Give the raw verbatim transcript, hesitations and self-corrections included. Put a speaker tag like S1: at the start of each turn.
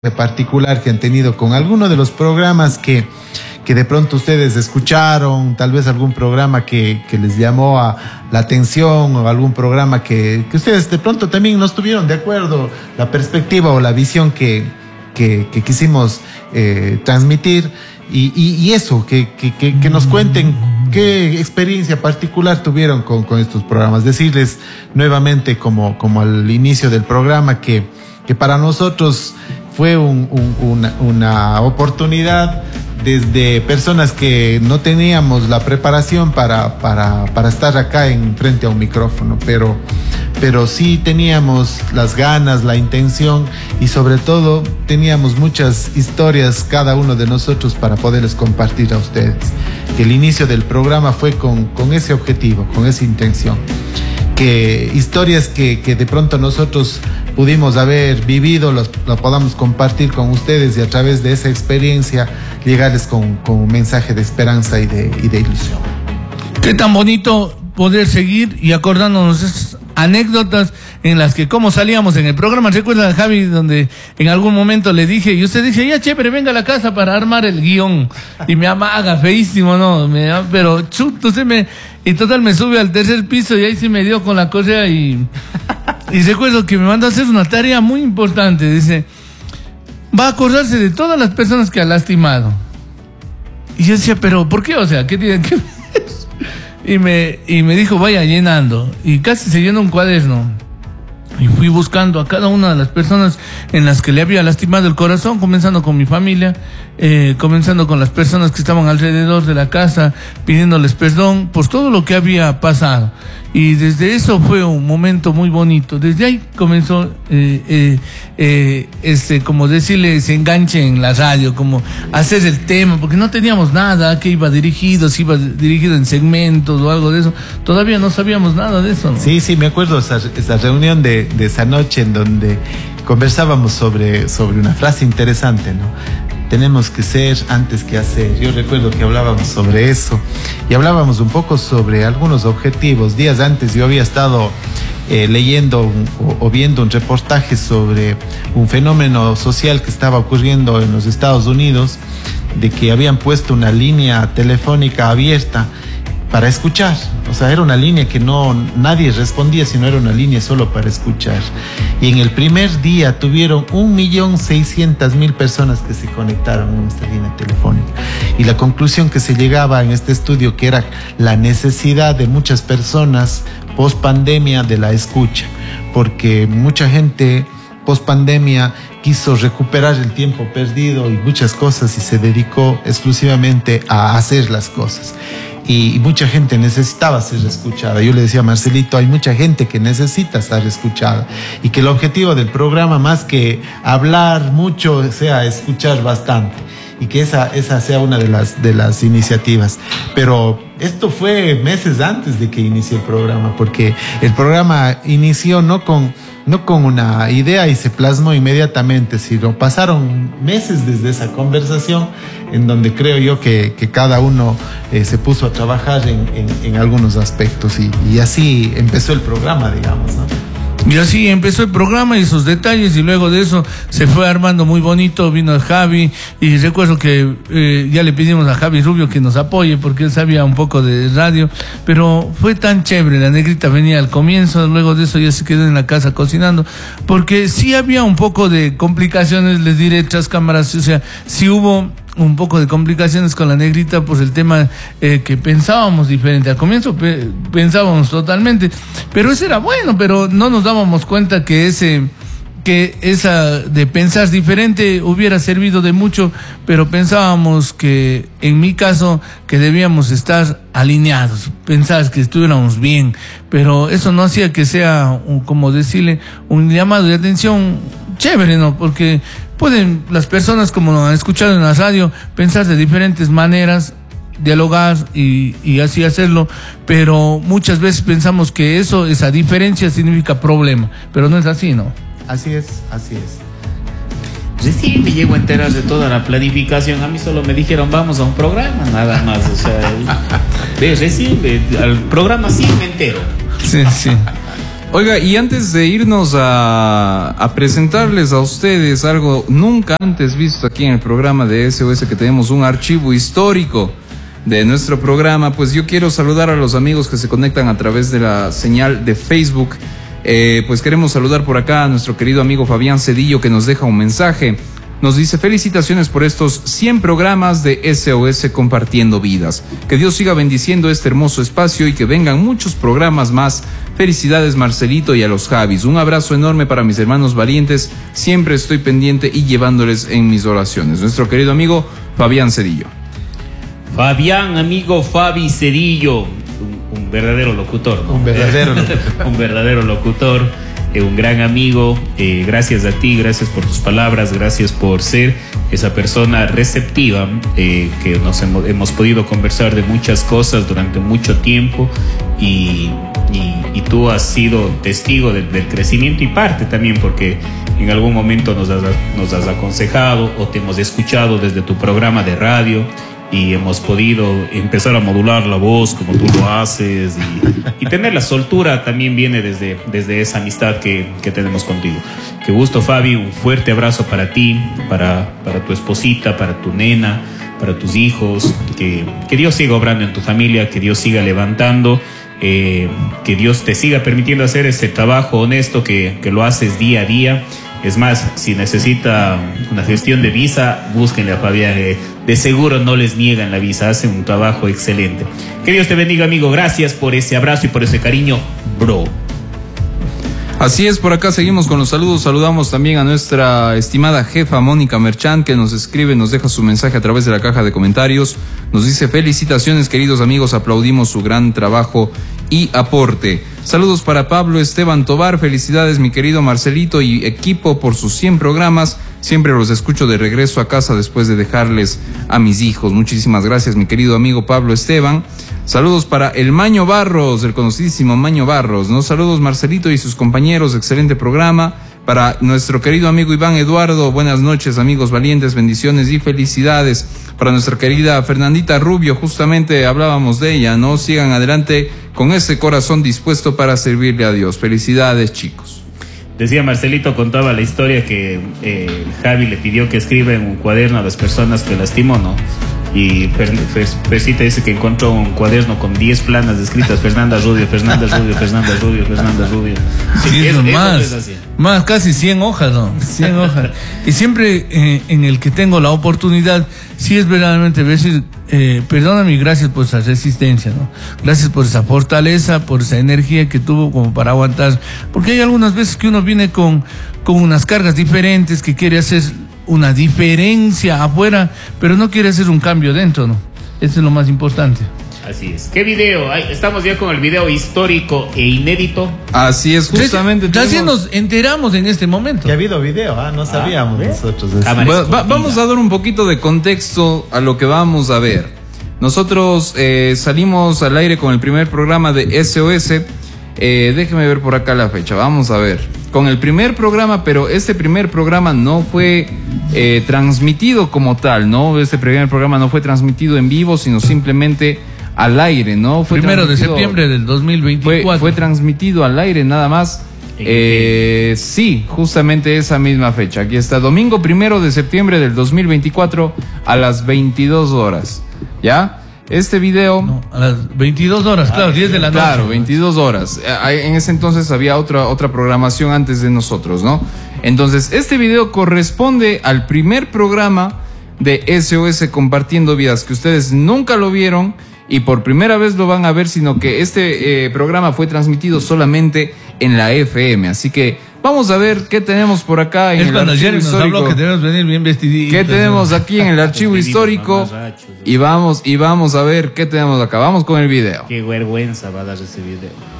S1: particular que han tenido con alguno de los programas que, que de pronto ustedes escucharon, tal vez algún programa que, que les llamó a la atención o algún programa que, que ustedes de pronto también no estuvieron de acuerdo, la perspectiva o la visión que, que, que quisimos eh, transmitir y, y, y eso, que, que, que, que nos cuenten qué experiencia particular tuvieron con, con estos programas. Decirles nuevamente como, como al inicio del programa que, que para nosotros fue un, un, una, una oportunidad desde personas que no teníamos la preparación para, para, para estar acá en frente a un micrófono, pero, pero sí teníamos las ganas, la intención y sobre todo teníamos muchas historias cada uno de nosotros para poderles compartir a ustedes. Que el inicio del programa fue con, con ese objetivo, con esa intención. Que historias que, que de pronto nosotros pudimos haber vivido, los, lo podamos compartir con ustedes y a través de esa experiencia llegarles con, con un mensaje de esperanza y de, y de ilusión.
S2: Qué tan bonito poder seguir y acordándonos esas anécdotas en las que como salíamos en el programa. ¿Recuerdan, Javi, donde en algún momento le dije, y usted dice, ya chévere, venga a la casa para armar el guión? Y me amaga, feísimo, ¿no? Me, pero chuto, usted me... Y total, me sube al tercer piso y ahí sí me dio con la correa y... Y recuerdo que me mandó a hacer una tarea muy importante. Dice, va a acordarse de todas las personas que ha lastimado. Y yo decía, pero ¿por qué? O sea, ¿qué tiene que ver? Y me, y me dijo, vaya llenando. Y casi se llenó un cuaderno. Y fui buscando a cada una de las personas en las que le había lastimado el corazón, comenzando con mi familia, eh, comenzando con las personas que estaban alrededor de la casa, pidiéndoles perdón por todo lo que había pasado. Y desde eso fue un momento muy bonito. Desde ahí comenzó, eh, eh, eh, este, como decirle, ese enganche en la radio, como hacer el tema, porque no teníamos nada, que iba dirigido, si iba dirigido en segmentos o algo de eso. Todavía no sabíamos nada de eso, ¿no?
S1: Sí, sí, me acuerdo esa, esa reunión de, de esa noche en donde conversábamos sobre, sobre una frase interesante, ¿no? Tenemos que ser antes que hacer. Yo recuerdo que hablábamos sobre eso y hablábamos un poco sobre algunos objetivos. Días antes yo había estado eh, leyendo un, o, o viendo un reportaje sobre un fenómeno social que estaba ocurriendo en los Estados Unidos, de que habían puesto una línea telefónica abierta para escuchar. O sea, era una línea que no nadie respondía, sino era una línea solo para escuchar. Y en el primer día tuvieron un millón seiscientas mil personas que se conectaron en esta línea telefónica. Y la conclusión que se llegaba en este estudio, que era la necesidad de muchas personas post pandemia de la escucha, porque mucha gente post pandemia quiso recuperar el tiempo perdido y muchas cosas y se dedicó exclusivamente a hacer las cosas. Y mucha gente necesitaba ser escuchada. Yo le decía a Marcelito, hay mucha gente que necesita ser escuchada y que el objetivo del programa, más que hablar mucho, sea escuchar bastante y que esa, esa sea una de las, de las iniciativas. Pero esto fue meses antes de que inicie el programa, porque el programa inició no con, no con una idea y se plasmó inmediatamente, sino pasaron meses desde esa conversación en donde creo yo que, que cada uno eh, se puso a trabajar en, en, en algunos aspectos y, y así empezó el programa, digamos, ¿no?
S2: Y así empezó el programa y sus detalles, y luego de eso se fue armando muy bonito. Vino Javi y recuerdo que eh, ya le pedimos a Javi Rubio que nos apoye porque él sabía un poco de radio, pero fue tan chévere. La negrita venía al comienzo, luego de eso ya se quedó en la casa cocinando, porque sí había un poco de complicaciones, les diré, tras cámaras. O sea, sí hubo un poco de complicaciones con la negrita por el tema eh, que pensábamos diferente. Al comienzo pe pensábamos totalmente, pero eso era bueno, pero no nos dábamos cuenta que ese que esa de pensar diferente hubiera servido de mucho, pero pensábamos que, en mi caso, que debíamos estar alineados, pensar que estuviéramos bien, pero eso no hacía que sea, un, como decirle, un llamado de atención chévere, ¿no? Porque pueden las personas, como nos han escuchado en la radio, pensar de diferentes maneras, dialogar y, y así hacerlo, pero muchas veces pensamos que eso, esa diferencia significa problema, pero no es así, ¿no?
S1: Así es, así es.
S3: Recién me llego a enterar de toda la planificación. A mí solo me dijeron, vamos a un programa, nada más. O sea, de recién, de, al programa sí me entero.
S2: Sí, sí.
S4: Oiga, y antes de irnos a, a presentarles a ustedes algo nunca antes visto aquí en el programa de S O S, que tenemos un archivo histórico de nuestro programa, pues yo quiero saludar a los amigos que se conectan a través de la señal de Facebook. Eh, pues queremos saludar por acá a nuestro querido amigo Fabián Cedillo, que nos deja un mensaje. Nos dice: felicitaciones por estos cien programas de S O S compartiendo vidas. Que Dios siga bendiciendo este hermoso espacio y que vengan muchos programas más. Felicidades, Marcelito, y a los Javis. Un abrazo enorme para mis hermanos valientes. Siempre estoy pendiente y llevándoles en mis oraciones. Nuestro querido amigo Fabián Cedillo.
S3: Fabián, amigo Fabi Cedillo, un, un verdadero locutor, ¿no?
S1: Un verdadero locutor.
S3: un verdadero locutor, eh, un gran amigo. Eh, gracias a ti, gracias por tus palabras, gracias por ser esa persona receptiva, eh, que nos hemos, hemos podido conversar de muchas cosas durante mucho tiempo y, y, y tú has sido testigo de, del crecimiento y parte también, porque en algún momento nos has, nos has aconsejado o te hemos escuchado desde tu programa de radio. Y hemos podido empezar a modular la voz como tú lo haces y, y tener la soltura también viene desde, desde esa amistad que, que tenemos contigo. Qué gusto, Fabi, un fuerte abrazo para ti, para, para tu esposita, para tu nena, para tus hijos. Que, que Dios siga obrando en tu familia, que Dios siga levantando, eh, que Dios te siga permitiendo hacer ese trabajo honesto que, que lo haces día a día. Es más, si necesita una gestión de visa, búsquenle a Fabián. Eh, de seguro no les niegan la visa, hacen un trabajo excelente. Que Dios te bendiga, amigo. Gracias por ese abrazo y por ese cariño, bro.
S4: Así es, por acá seguimos con los saludos. Saludamos también a nuestra estimada jefa Mónica Merchant, que nos escribe, nos deja su mensaje a través de la caja de comentarios. Nos dice: felicitaciones, queridos amigos, aplaudimos su gran trabajo y aporte. Saludos para Pablo Esteban Tobar. Felicidades, mi querido Marcelito y equipo, por sus cien programas. Siempre los escucho de regreso a casa después de dejarles a mis hijos. Muchísimas gracias, mi querido amigo Pablo Esteban. Saludos para el Maño Barros, el conocidísimo Maño Barros, ¿no? Saludos, Marcelito y sus compañeros, excelente programa. Para nuestro querido amigo Iván Eduardo, buenas noches, amigos valientes, bendiciones y felicidades. Para nuestra querida Fernandita Rubio, justamente hablábamos de ella, ¿no? Sigan adelante con ese corazón dispuesto para servirle a Dios. Felicidades, chicos.
S3: Decía Marcelito, contaba la historia que eh, Javi le pidió que escriba en un cuaderno a las personas que lastimó, ¿no? Y Persita dice que encontró un cuaderno con diez planas escritas: Fernanda Rubio, Fernanda Rubio, Fernanda Rubio, Fernanda Rubio.
S2: Sí, sí, eso, eso más, es más, casi cien hojas, ¿no? cien hojas. Y siempre eh, en el que tengo la oportunidad, sí es verdaderamente decir, eh, perdóname y gracias por esa resistencia, ¿no? Gracias por esa fortaleza, por esa energía que tuvo como para aguantar. Porque hay algunas veces que uno viene con, con unas cargas diferentes, que quiere hacer una diferencia afuera, pero no quiere hacer un cambio dentro, ¿no? Eso es lo más importante.
S3: Así es. ¿Qué video? Ay, estamos ya con el video histórico e inédito.
S4: Así es, justamente.
S2: Recién nos enteramos en este momento.
S1: Que ha habido video, ¿ah? No sabíamos ah, nosotros.
S4: Va, va, vamos a dar un poquito de contexto a lo que vamos a ver. Nosotros eh, salimos al aire con el primer programa de S O S. Eh, déjeme ver por acá la fecha, vamos a ver. Con el primer programa, pero este primer programa no fue eh, transmitido como tal, ¿no? Este primer programa no fue transmitido en vivo, sino simplemente al aire, ¿no? Fue
S2: primero de septiembre del dos mil veinticuatro.
S4: Fue, fue transmitido al aire nada más. Eh, sí, justamente esa misma fecha. Aquí está, domingo primero de septiembre del dos mil veinticuatro a las veintidós horas. ¿Ya? Este video...
S2: No, a las veintidós horas, claro, diez de la noche.
S4: Claro, veintidós horas. En ese entonces había otra, otra programación antes de nosotros, ¿no? Entonces, este video corresponde al primer programa de S O S Compartiendo Vidas, que ustedes nunca lo vieron y por primera vez lo van a ver, sino que este eh, programa fue transmitido solamente en la F M. Así que vamos a ver qué tenemos por acá en
S2: es
S4: el
S2: cuando
S4: archivo
S2: nos
S4: histórico.
S2: Habló que tenemos que venir bien vestiditos.
S4: ¿Qué tenemos aquí en el archivo histórico? Y vamos, y vamos a ver qué tenemos acá. Vamos con el video.
S3: Qué vergüenza va a dar ese video.